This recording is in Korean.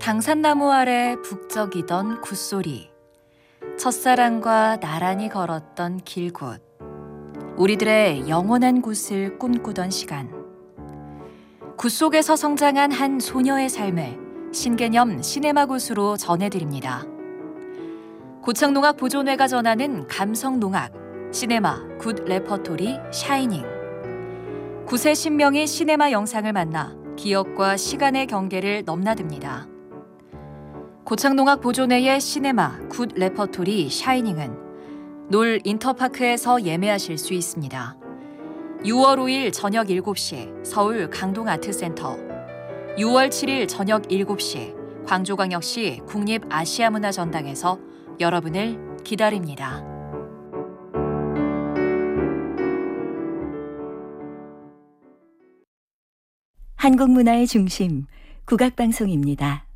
당산나무 아래 북적이던 굿소리, 첫사랑과 나란히 걸었던 길굿, 우리들의 영원한 굿을 꿈꾸던 시간. 굿 속에서 성장한 한 소녀의 삶을 신개념 시네마 굿으로 전해드립니다. 고창농악 보존회가 전하는 감성농악, 시네마 굿 레퍼토리 샤이닝. 굿의 신명이 시네마 영상을 만나 기억과 시간의 경계를 넘나듭니다. 고창농악 보존회의 시네마 굿 레퍼토리 샤이닝은 놀 인터파크에서 예매하실 수 있습니다. 6월 5일 저녁 7시 서울 강동아트센터, 6월 7일 저녁 7시 광주광역시 국립아시아문화전당에서 여러분을 기다립니다. 한국 문화의 중심, 국악방송입니다.